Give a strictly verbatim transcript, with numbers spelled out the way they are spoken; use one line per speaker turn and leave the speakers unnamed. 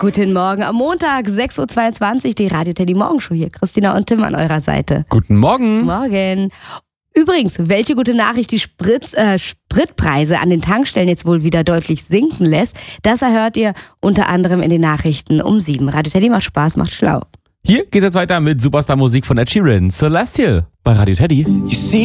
Guten Morgen am Montag, sechs Uhr zweiundzwanzig, die Radio Teddy Morgenshow hier. Christina und Tim an eurer Seite.
Guten Morgen.
Morgen. Übrigens, welche gute Nachricht die Sprit, äh, Spritpreise an den Tankstellen jetzt wohl wieder deutlich sinken lässt, das erhört ihr unter anderem in den Nachrichten um sieben. Radio Teddy macht Spaß, macht schlau.
Hier geht es weiter mit Superstar-Musik von Ed Sheeran. Celestial bei Radio Teddy.